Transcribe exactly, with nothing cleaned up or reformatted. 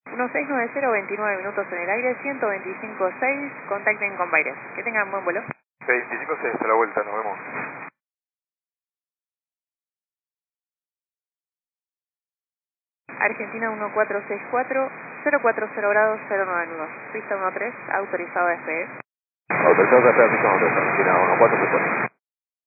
uno seis nueve cero, veintinueve minutos en el aire, ciento veinticinco seis, contacten con Baires. Que tengan buen vuelo. veinticinco seis, a la vuelta, nos vemos. Argentina uno cuatro seis cuatro, cero cuatro cero grados, cero nueve nudos. Pista uno tres, autorizado a despegue. Autorizado a despegar, pista uno tres, Argentina uno cuatro seis cuatro.